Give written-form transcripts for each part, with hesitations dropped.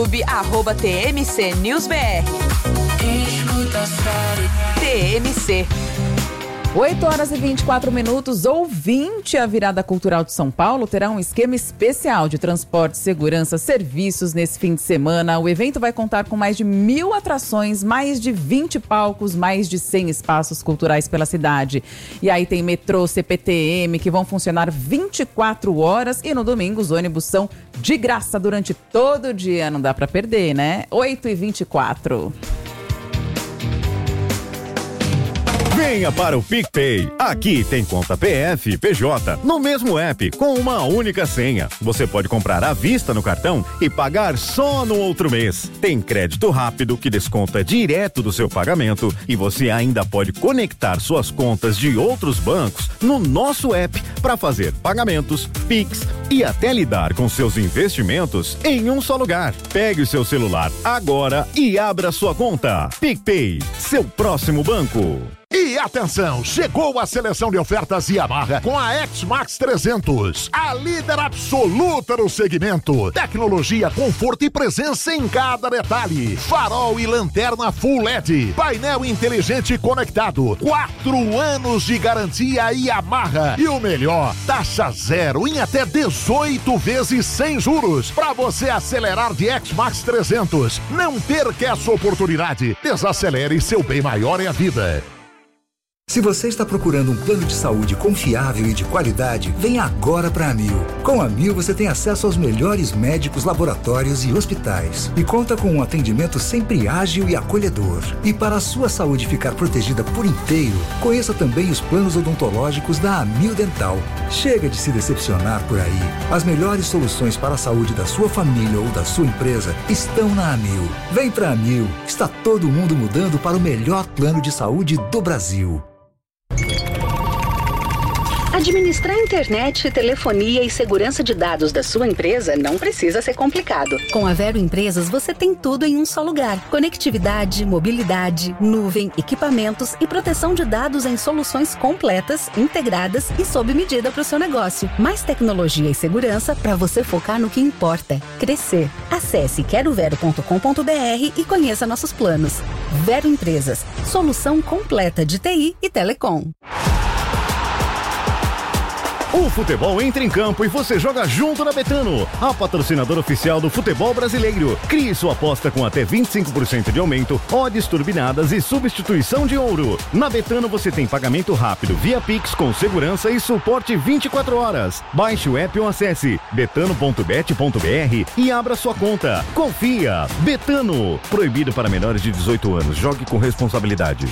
@TMC News BR. TMC. 8h24, ouvinte, a Virada Cultural de São Paulo terá um esquema especial de transporte, segurança, serviços nesse fim de semana. O evento vai contar com mais de 1.000 atrações, mais de 20 palcos, mais de 100 espaços culturais pela cidade. E aí tem metrô, CPTM, que vão funcionar 24 horas e no domingo os ônibus são de graça durante todo o dia. Não dá pra perder, né? 8h24. Venha para o PicPay. Aqui tem conta PF, PJ, no mesmo app, com uma única senha. Você pode comprar à vista no cartão e pagar só no outro mês. Tem crédito rápido que desconta direto do seu pagamento e você ainda pode conectar suas contas de outros bancos no nosso app para fazer pagamentos, Pix e até lidar com seus investimentos em um só lugar. Pegue o seu celular agora e abra sua conta. PicPay, seu próximo banco. E atenção, chegou a seleção de ofertas Yamaha com a X-Max 300, a líder absoluta no segmento. Tecnologia, conforto e presença em cada detalhe. Farol e lanterna Full LED, painel inteligente conectado, 4 anos de garantia Yamaha. E o melhor, taxa zero em até 18 vezes sem juros, para você acelerar de X-Max 300. Não perca essa oportunidade. Desacelere, seu bem maior é a vida. Se você está procurando um plano de saúde confiável e de qualidade, venha agora para a Amil. Com a Amil você tem acesso aos melhores médicos, laboratórios e hospitais. E conta com um atendimento sempre ágil e acolhedor. E para a sua saúde ficar protegida por inteiro, conheça também os planos odontológicos da Amil Dental. Chega de se decepcionar por aí. As melhores soluções para a saúde da sua família ou da sua empresa estão na Amil. Vem para a Amil. Está todo mundo mudando para o melhor plano de saúde do Brasil. Administrar internet, telefonia e segurança de dados da sua empresa não precisa ser complicado. Com a Vero Empresas, você tem tudo em um só lugar. Conectividade, mobilidade, nuvem, equipamentos e proteção de dados em soluções completas, integradas e sob medida para o seu negócio. Mais tecnologia e segurança para você focar no que importa: crescer. Acesse querovero.com.br e conheça nossos planos. Vero Empresas, solução completa de TI e telecom. O futebol entra em campo e você joga junto na Betano, a patrocinadora oficial do futebol brasileiro. Crie sua aposta com até 25% de aumento, odds turbinadas e substituição de ouro. Na Betano você tem pagamento rápido via Pix com segurança e suporte 24 horas. Baixe o app ou acesse betano.bet.br e abra sua conta. Confia! Betano. Proibido para menores de 18 anos. Jogue com responsabilidade.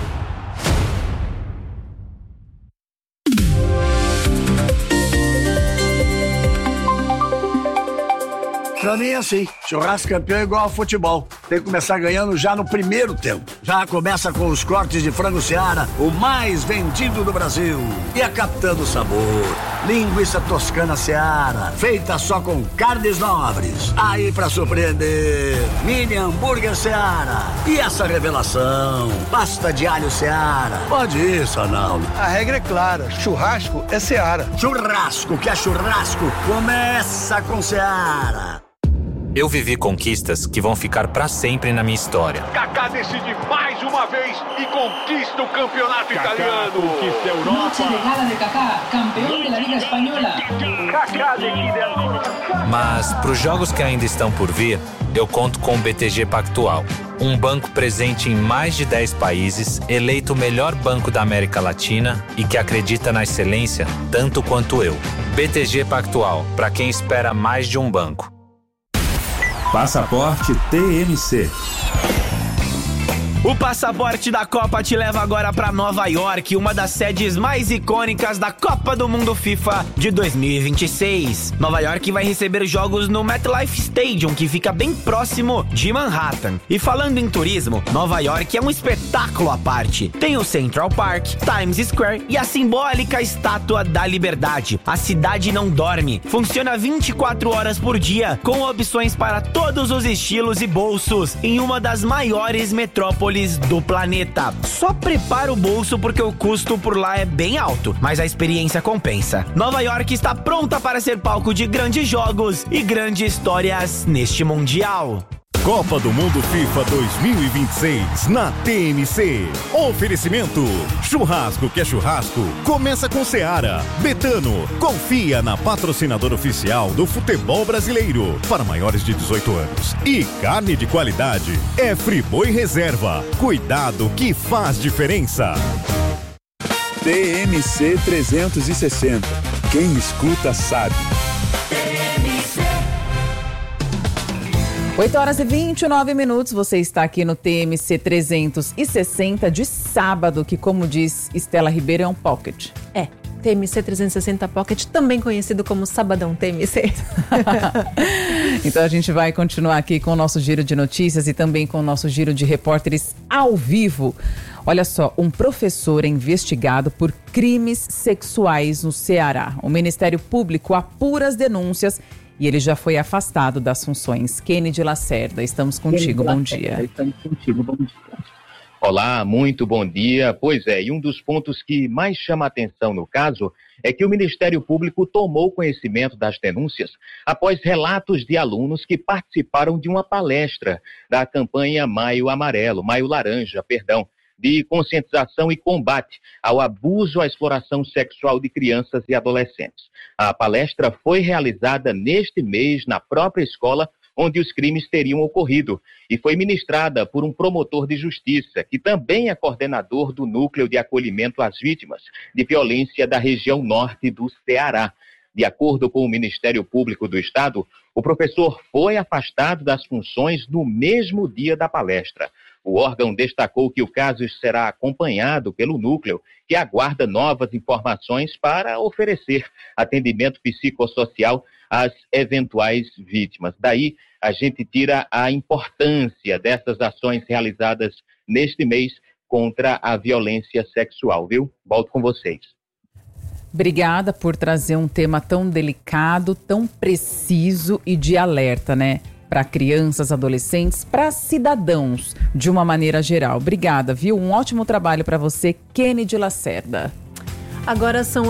Pra mim é assim, churrasco campeão é igual ao futebol. Tem que começar ganhando já no primeiro tempo. Já começa com os cortes de frango Seara, o mais vendido do Brasil. E a captando sabor, linguiça toscana Seara, feita só com carnes nobres. Aí pra surpreender, mini hambúrguer Seara. E essa revelação, pasta de alho Seara. Pode ir, Sanaldo. A regra é clara, churrasco é Seara. Churrasco que é churrasco, começa com Seara. Eu vivi conquistas que vão ficar pra sempre na minha história. Kaká decide mais uma vez e conquista o campeonato italiano. Conquista a Europa. Noche de gala de Kaká, campeão da Liga Espanhola. Kaká decide ancora. Mas pros jogos que ainda estão por vir, eu conto com o BTG Pactual. Um banco presente em mais de 10 países, eleito o melhor banco da América Latina e que acredita na excelência tanto quanto eu. BTG Pactual, para quem espera mais de um banco. Passaporte TMC. O passaporte da Copa te leva agora para Nova York, uma das sedes mais icônicas da Copa do Mundo FIFA de 2026. Nova York vai receber jogos no MetLife Stadium, que fica bem próximo de Manhattan. E falando em turismo, Nova York é um espetáculo à parte. Tem o Central Park, Times Square e a simbólica Estátua da Liberdade. A cidade não dorme, funciona 24 horas por dia, com opções para todos os estilos e bolsos, em uma das maiores metrópoles metrópoles do planeta. Só prepara o bolso porque o custo por lá é bem alto, mas a experiência compensa. Nova York está pronta para ser palco de grandes jogos e grandes histórias neste Mundial. Copa do Mundo FIFA 2026 na TMC. Oferecimento: churrasco que é churrasco, começa com Seara. Betano, confia na patrocinadora oficial do futebol brasileiro para maiores de 18 anos. E carne de qualidade é Friboi Reserva. Cuidado que faz diferença. TMC 360. Quem escuta sabe. 8h29, você está aqui no TMC 360 de sábado, que, como diz Estela Ribeiro, é um pocket. É, TMC 360 Pocket, também conhecido como Sabadão TMC. Então a gente vai continuar aqui com o nosso giro de notícias e também com o nosso giro de repórteres ao vivo. Olha só, um professor é investigado por crimes sexuais no Ceará. O Ministério Público apura as denúncias e ele já foi afastado das funções. Kennedy Lacerda, estamos contigo, bom dia. Olá, muito bom dia. Pois é, e um dos pontos que mais chama a atenção no caso é que o Ministério Público tomou conhecimento das denúncias após relatos de alunos que participaram de uma palestra da campanha Maio Laranja, de conscientização e combate ao abuso, à exploração sexual de crianças e adolescentes. A palestra foi realizada neste mês na própria escola onde os crimes teriam ocorrido e foi ministrada por um promotor de justiça, que também é coordenador do Núcleo de Acolhimento às Vítimas de Violência da região norte do Ceará. De acordo com o Ministério Público do Estado, o professor foi afastado das funções no mesmo dia da palestra. O órgão destacou que o caso será acompanhado pelo núcleo, que aguarda novas informações para oferecer atendimento psicossocial às eventuais vítimas. Daí, a gente tira a importância dessas ações realizadas neste mês contra a violência sexual, viu? Volto com vocês. Obrigada por trazer um tema tão delicado, tão preciso e de alerta, né? Para crianças, adolescentes, para cidadãos, de uma maneira geral. Obrigada, viu? Um ótimo trabalho para você, Kennedy Lacerda. Agora são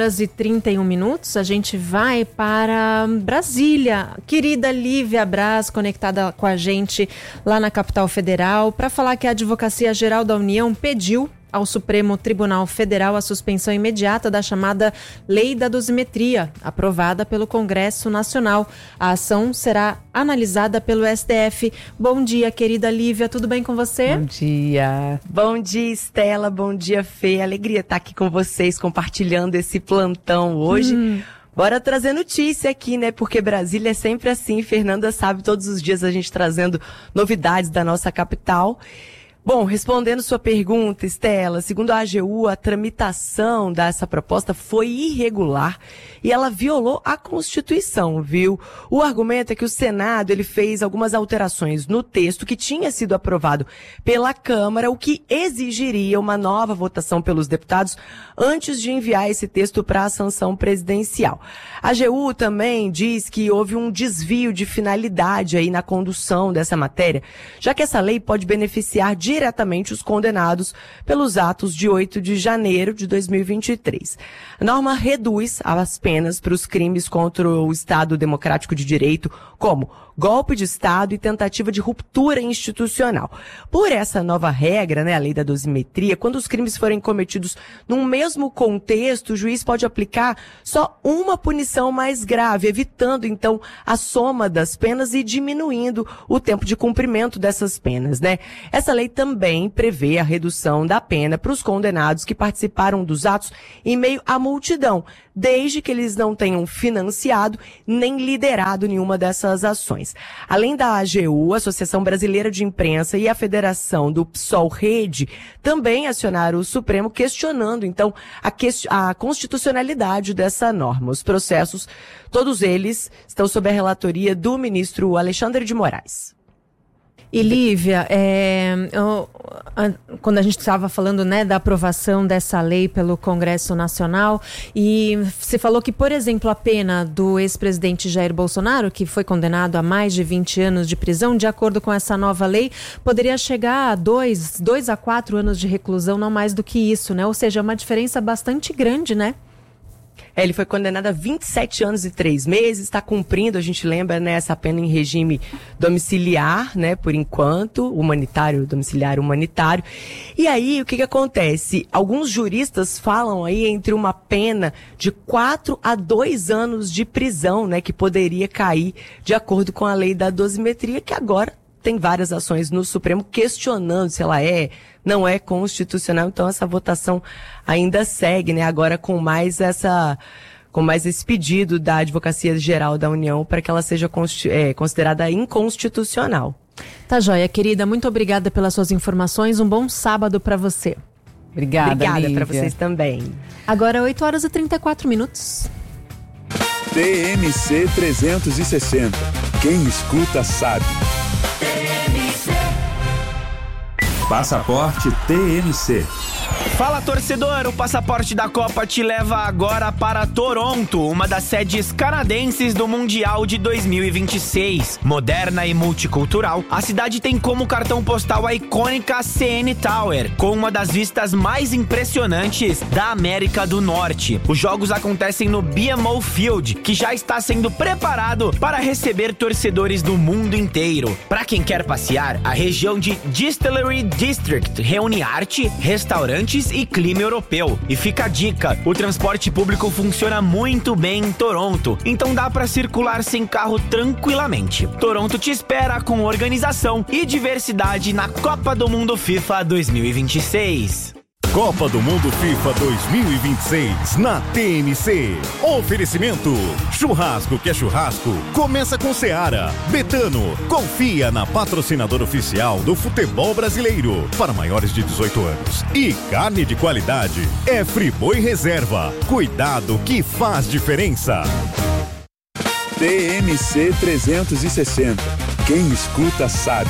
8h31. A gente vai para Brasília. Querida Lívia Braz, conectada com a gente lá na capital federal, para falar que a Advocacia Geral da União pediu ao Supremo Tribunal Federal a suspensão imediata da chamada Lei da Dosimetria, aprovada pelo Congresso Nacional. A ação será analisada pelo STF. Bom dia, querida Lívia, tudo bem com você? Bom dia. Bom dia, Estela, bom dia, Fê. Alegria estar aqui com vocês, compartilhando esse plantão hoje. Bora trazer notícia aqui, né? Porque Brasília é sempre assim, Fernanda sabe, todos os dias a gente trazendo novidades da nossa capital. Bom, respondendo sua pergunta, Estela, segundo a AGU, a tramitação dessa proposta foi irregular e ela violou a Constituição, viu? O argumento é que o Senado, ele fez algumas alterações no texto que tinha sido aprovado pela Câmara, o que exigiria uma nova votação pelos deputados antes de enviar esse texto para a sanção presidencial. A AGU também diz que houve um desvio de finalidade aí na condução dessa matéria, já que essa lei pode beneficiar diretamente os condenados pelos atos de 8 de janeiro de 2023. A norma reduz as penas para os crimes contra o Estado Democrático de Direito, como golpe de Estado e tentativa de ruptura institucional. Por essa nova regra, né, a lei da dosimetria, quando os crimes forem cometidos num mesmo contexto, o juiz pode aplicar só uma punição mais grave, evitando, então, a soma das penas e diminuindo o tempo de cumprimento dessas penas, né? Essa lei também prevê a redução da pena para os condenados que participaram dos atos em meio à multidão, desde que eles não tenham financiado nem liderado nenhuma dessas ações. Além da AGU, a Associação Brasileira de Imprensa e a Federação do PSOL Rede também acionaram o Supremo questionando, então, a constitucionalidade dessa norma. Os processos, todos eles, estão sob a relatoria do ministro Alexandre de Moraes. E Lívia, quando a gente estava falando, né, da aprovação dessa lei pelo Congresso Nacional, e você falou que, por exemplo, a pena do ex-presidente Jair Bolsonaro, que foi condenado a mais de 20 anos de prisão, de acordo com essa nova lei, poderia chegar a 2 a 4 anos de reclusão, não mais do que isso, né? Ou seja, uma diferença bastante grande, né? Ele foi condenado a 27 anos e 3 meses, está cumprindo, a gente lembra, né, essa pena em regime domiciliar, né, por enquanto, domiciliar humanitário. E aí, o que acontece? Alguns juristas falam aí entre uma pena de 4 a 2 anos de prisão, né, que poderia cair de acordo com a lei da dosimetria, que agora tem várias ações no Supremo questionando se ela não é constitucional. Então essa votação ainda segue, né? Agora com mais esse pedido da Advocacia Geral da União para que ela seja considerada inconstitucional. Tá joia, querida. Muito obrigada pelas suas informações. Um bom sábado para você. Obrigada para vocês também. Agora 8 horas e 34 minutos. TMC 360. Quem escuta sabe. Passaporte TMC. Fala, torcedor! O Passaporte da Copa te leva agora para Toronto, uma das sedes canadenses do Mundial de 2026. Moderna e multicultural, a cidade tem como cartão postal a icônica CN Tower, com uma das vistas mais impressionantes da América do Norte. Os jogos acontecem no BMO Field, que já está sendo preparado para receber torcedores do mundo inteiro. Para quem quer passear, a região de Distillery District reúne arte, restaurantes e clima europeu. E fica a dica, o transporte público funciona muito bem em Toronto, então dá para circular sem carro tranquilamente. Toronto te espera com organização e diversidade na Copa do Mundo FIFA 2026. Copa do Mundo FIFA 2026 na TMC. Oferecimento: churrasco que é churrasco, começa com Seara. Betano, confia na patrocinadora oficial do futebol brasileiro para maiores de 18 anos. E carne de qualidade é Friboi Reserva. Cuidado que faz diferença. TMC 360. Quem escuta sabe.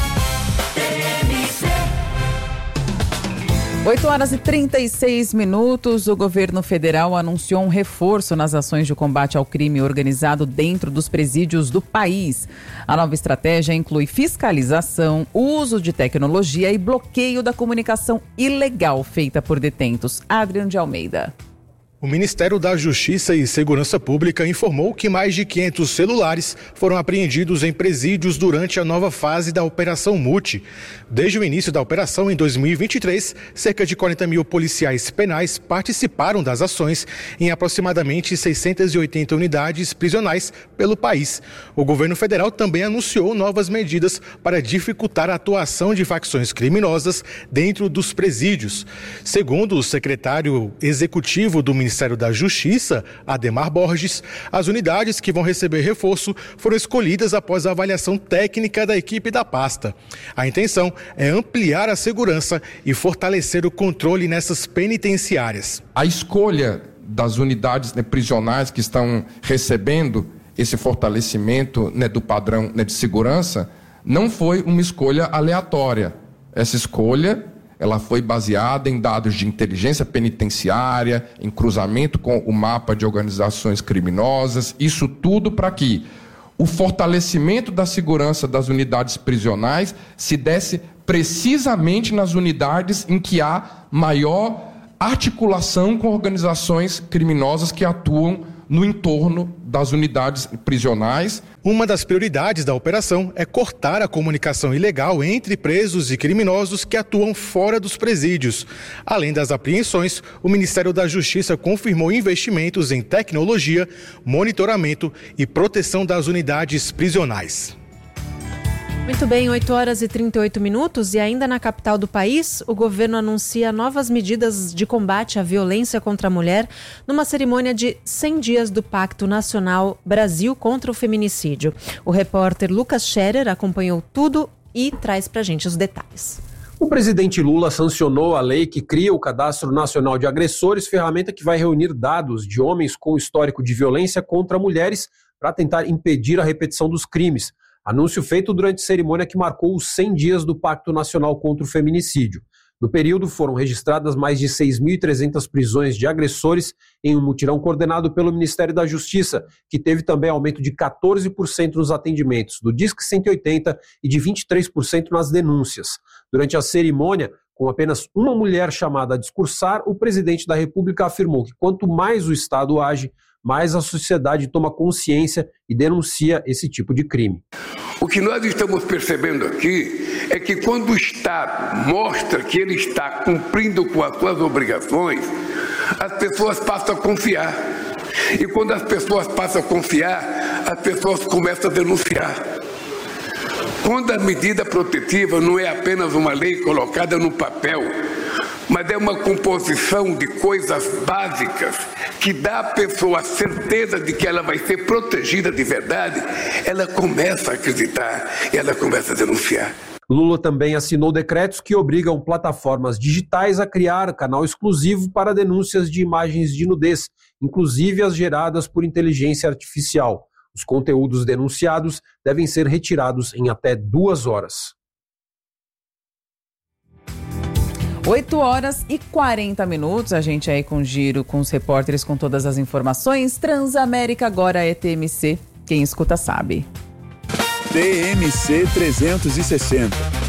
8 horas e 36 minutos, o governo federal anunciou um reforço nas ações de combate ao crime organizado dentro dos presídios do país. A nova estratégia inclui fiscalização, uso de tecnologia e bloqueio da comunicação ilegal feita por detentos. Adriano de Almeida. O Ministério da Justiça e Segurança Pública informou que mais de 500 celulares foram apreendidos em presídios durante a nova fase da Operação Multi. Desde o início da operação, em 2023, cerca de 40 mil policiais penais participaram das ações em aproximadamente 680 unidades prisionais pelo país. O governo federal também anunciou novas medidas para dificultar a atuação de facções criminosas dentro dos presídios. Segundo o secretário executivo do Ministério da Justiça, Ademar Borges, as unidades que vão receber reforço foram escolhidas após a avaliação técnica da equipe da pasta. A intenção é ampliar a segurança e fortalecer o controle nessas penitenciárias. A escolha das unidades prisionais que estão recebendo esse fortalecimento do padrão de segurança não foi uma escolha aleatória. Essa escolha ela foi baseada em dados de inteligência penitenciária, em cruzamento com o mapa de organizações criminosas, isso tudo para que o fortalecimento da segurança das unidades prisionais se desse precisamente nas unidades em que há maior articulação com organizações criminosas que atuam no entorno das unidades prisionais. Uma das prioridades da operação é cortar a comunicação ilegal entre presos e criminosos que atuam fora dos presídios. Além das apreensões, o Ministério da Justiça confirmou investimentos em tecnologia, monitoramento e proteção das unidades prisionais. Muito bem, 8 horas e 38 minutos e ainda na capital do país, o governo anuncia novas medidas de combate à violência contra a mulher numa cerimônia de 100 dias do Pacto Nacional Brasil contra o Feminicídio. O repórter Lucas Scherer acompanhou tudo e traz pra gente os detalhes. O presidente Lula sancionou a lei que cria o Cadastro Nacional de Agressores, ferramenta que vai reunir dados de homens com histórico de violência contra mulheres para tentar impedir a repetição dos crimes. Anúncio feito durante cerimônia que marcou os 100 dias do Pacto Nacional contra o Feminicídio. No período, foram registradas mais de 6.300 prisões de agressores em um mutirão coordenado pelo Ministério da Justiça, que teve também aumento de 14% nos atendimentos do Disque 180 e de 23% nas denúncias. Durante a cerimônia, com apenas uma mulher chamada a discursar, o presidente da República afirmou que quanto mais o Estado age, mais a sociedade toma consciência e denuncia esse tipo de crime. O que nós estamos percebendo aqui é que quando o Estado mostra que ele está cumprindo com as suas obrigações, as pessoas passam a confiar. E quando as pessoas passam a confiar, as pessoas começam a denunciar. Quando a medida protetiva não é apenas uma lei colocada no papel, mas é uma composição de coisas básicas que dá à pessoa a certeza de que ela vai ser protegida de verdade, ela começa a acreditar e ela começa a denunciar. Lula também assinou decretos que obrigam plataformas digitais a criar canal exclusivo para denúncias de imagens de nudez, inclusive as geradas por inteligência artificial. Os conteúdos denunciados devem ser retirados em até 2 horas. 8h40, a gente aí com giro, com os repórteres, com todas as informações. Transamérica agora é TMC, quem escuta sabe. TMC 360.